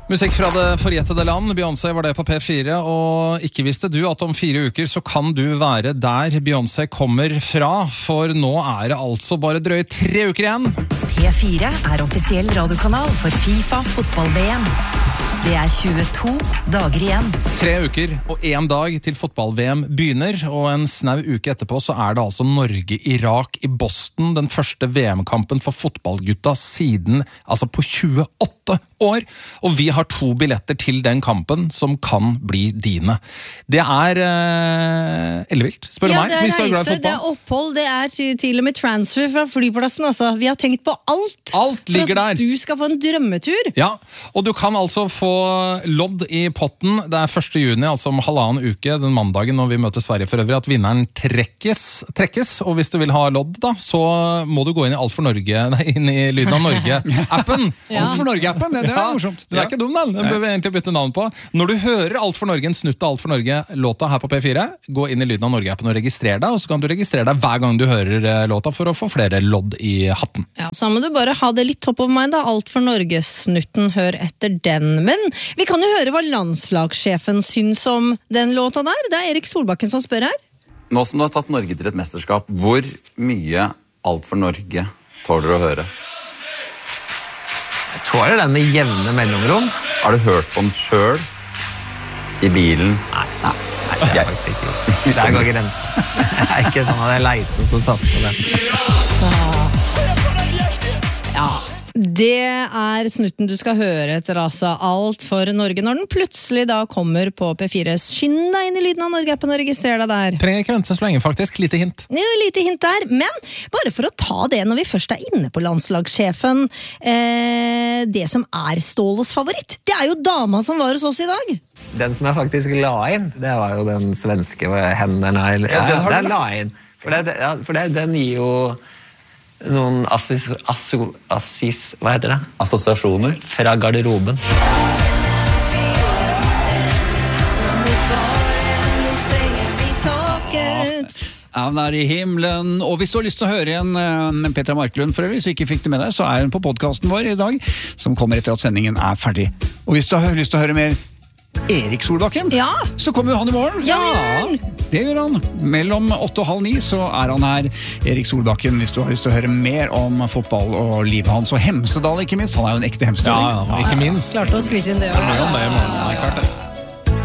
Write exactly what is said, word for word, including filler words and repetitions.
Musikk fra det forjettede land, Beyoncé var det på P fire, og ikke visste du at om fire uker så kan du være der Beyoncé kommer fra, for nå er det altså bare drøye tre uker igjen. P fire er offisiell radiokanal for FIFA fotball-V M. Det er tjueto dager igjen. Tre uker og en dag til fotball-V M begynner, og en snau uke etterpå så er det altså Norge-Irak i Boston, den første V M-kampen for fotballgutta siden, altså på tjueåtte år, og vi har to billetter til den kampen som kan bli dine. Det er eh, ellevilt, spør du ja, meg, det er hvis du er glad i reise, fotball. det er opphold, det er til, til og med transfer fra flyplassen, altså. Vi har tenkt på alt. Alt ligger der. For at du skal få en drømmetur. Ja, og du kan altså få lodd i potten. Det er første juni, altså om halvannen uke, den mandagen når vi møter Sverige for øvrig, at vinneren trekkes, trekkes, og hvis du vil ha lodd da, så må du gå inn i Alt for Norge, nei, inn i Lyden av Norge-appen. Ja. Alt for Norge-appen, det, det er ja, morsomt. Den er ikke dum, den. Den bør vi egentlig bytte navn på. Når du hører Alt for Norge, en snutt av Alt for Norge-låta her på P fire, gå inn i Lyden av Norge-appen og registrer deg, og så kan du registrere deg hver gang du hører låta for å få flere lodd i hatten. Ja, så må du bare ha det litt topp of mind da, Alt for Norge-snutten, hør etter den. Men vi kan jo høre hva landslagssjefen syns om den låta der. Det er Erik Solbakken som spør her. Nå som du har tatt Norge til et mesterskap, hvor mye Alt for Norge tåler å høre? Jeg tåler den med jevne mellomrom. Har du hørt på den selv i bilen? Nei, nei, nei det er faktisk ikke. Der går grensen. Det er ikke sånn at jeg leiter og så satt på den. Ja, det er snutten du skal høre etter altså Alt for Norge, når den plutselig da kommer på P fires. Skynd deg inn i Lyden av Norge-appen og registrer deg der. Trenger ikke vente så lenge faktisk, lite hint. Ja, lite hint der, men bare for å ta det når vi først er inne på landslagssjefen, eh, det som er Ståles favoritt, det er jo dama som var hos oss i dag. Den som jeg faktisk la inn, det var jo den svenske hendene. Ja, ja, den la inn. For, det, ja, for det, den gir jo noen assis, asso, assis, hva heter det? Assosiasjoner. Fra garderoben. Han er i himmelen, og hvis du har lyst til å høre igjen uh, Petra Marklund for øvrig, så ikke fikk det med deg, så er hun på podcasten vår i dag, som kommer etter at sendingen er ferdig. Og hvis du har lyst til å høre mer Erik Solbakken, ja. så kommer jo han i morgen. Ja, det gjør han. Mellom åtte og halv ni så er han her, Erik Solbakken, hvis du har lyst til å høre mer om fotball og livet hans, og Hemsedal ikke minst. Han er jo en ekte hemsedal. Ja, ja, ikke minst. Klarte å skvise inn det. Ja, det er klart det.